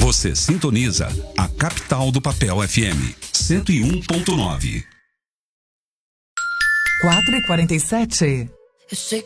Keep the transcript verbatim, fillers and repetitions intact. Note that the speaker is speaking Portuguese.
Você sintoniza a capital do papel F M, cento e um ponto nove. quatro e quarenta e sete. Eu sei